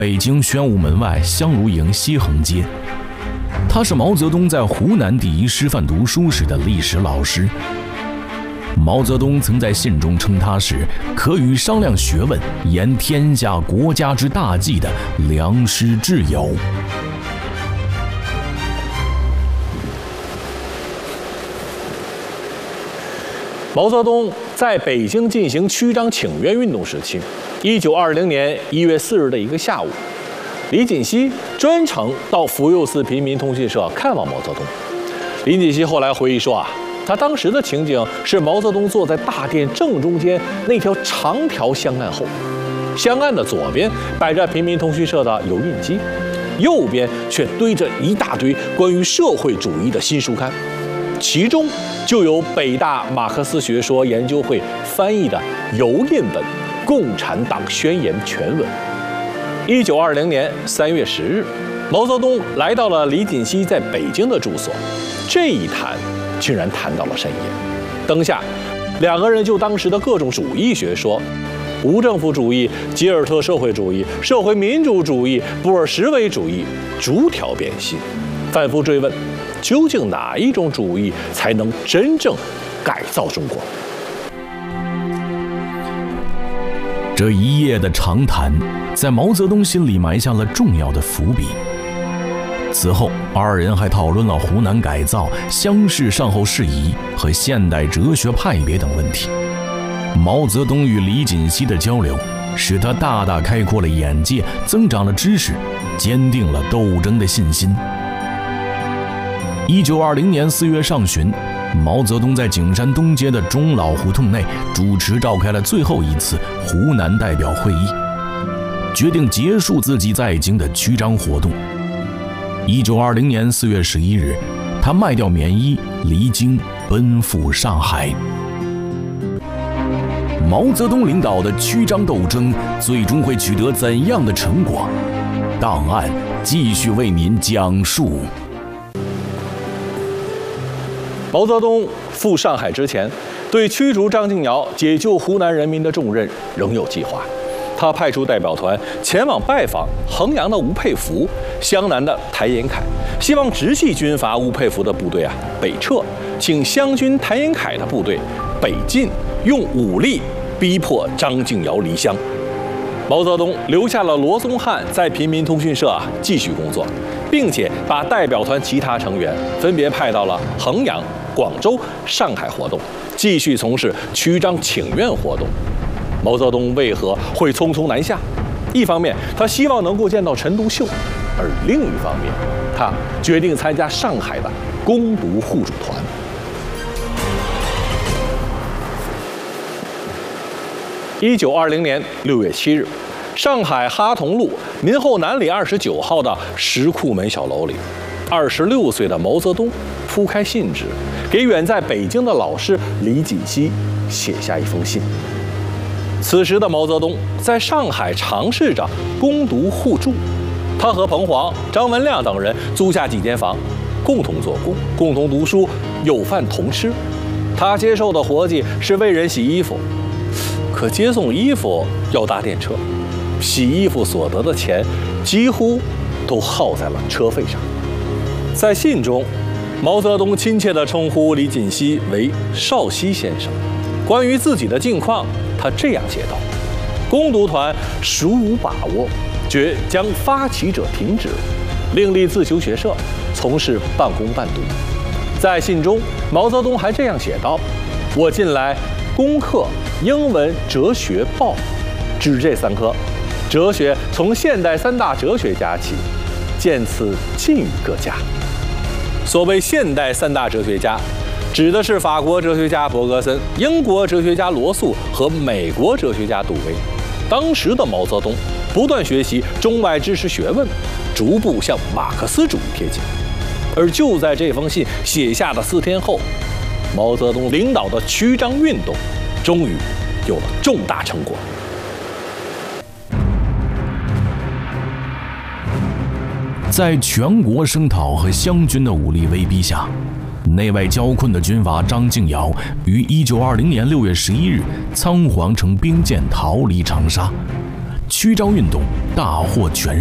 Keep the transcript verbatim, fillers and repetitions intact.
北京宣武门外香炉营西横街。他是毛泽东在湖南第一师范读书时的历史老师。毛泽东曾在信中称他是可与商量学问、言天下国家之大计的良师挚友。 毛泽东在北京进行曲张请愿运动时期，一九二零年一月四日的一个下午，李锦熙专程到福佑寺平民通讯社看望毛泽东。李锦熙后来回忆说啊，他当时的情景是毛泽东坐在大殿正中间那条长条香案后，香案的左边摆着平民通讯社的邮印机，右边却堆着一大堆关于社会主义的新书刊，其中就有北大马克思学说研究会翻译的油印本《共产党宣言》全文。一九二零年三月十日，毛泽东来到了李锦熙在北京的住所，这一谈竟然谈到了深夜。当下，两个人就当时的各种主义学说，无政府主义、吉尔特社会主义、社会民主主义、布尔什维主义逐条辨析，反复追问，究竟哪一种主义才能真正改造中国？ 这一夜的长谈，在毛泽东心里埋下了重要的伏笔。此后，二人还讨论了湖南改造、乡试善后事宜和现代哲学派别等问题。毛泽东与李锦熙的交流，使他大大开阔了眼界，增长了知识，坚定了斗争的信心。一九二零年四月上旬，毛泽东在景山东街的钟老胡同内主持召开了最后一次湖南代表会议，决定结束自己在京的曲张活动。一九二零年四月十一日，他卖掉棉衣，离京奔赴上海。毛泽东领导的曲张斗争最终会取得怎样的成果？档案继续为您讲述。 毛泽东赴上海之前，对驱逐张敬尧、解救湖南人民的重任仍有计划。他派出代表团前往拜访衡阳的吴佩孚、湘南的谭延闿，希望直系军阀吴佩孚的部队啊北撤，请湘军谭延闿的部队北进，用武力逼迫张敬尧离乡。毛泽东留下了罗宗翰在平民通讯社啊继续工作，并且把代表团其他成员分别派到了衡阳、广州、上海活动，继续从事曲张请愿活动。毛泽东为何会匆匆南下？一方面，他希望能够见到陈独秀；而另一方面，他决定参加上海的攻读互助团。一九二零年六月七日，上海哈同路民后南里二十九号的石库门小楼里，二十六岁的毛泽东铺开信纸，给远在北京的老师李锦熙写下一封信。此时的毛泽东在上海尝试着攻读互助，他和彭黄、张文亮等人租下几间房，共同做工，共同读书，有饭同吃。他接受的活计是为人洗衣服，可接送衣服要搭电车，洗衣服所得的钱几乎都耗在了车费上。在信中，毛泽东亲切地称呼李锦熙为少熙先生。关于自己的境况，他这样写道：攻读团孰无把握，决将发起者停止，另立自修学社，从事半工半读。在信中，毛泽东还这样写道：我近来攻克英文、哲学、报，指这三科。哲学从现代三大哲学家起，见此尽于各家。所谓现代三大哲学家，指的是法国哲学家伯格森、英国哲学家罗素和美国哲学家杜威。当时的毛泽东不断学习中外知识学问，逐步向马克思主义贴近。而就在这封信写下的四天后，毛泽东领导的曲张运动终于有了重大成果。 在全国声讨和湘军的武力威逼下，内外交困的军阀张敬尧于一九二零年六月十一日仓皇乘兵舰逃离长沙， 虚张运动大获全胜。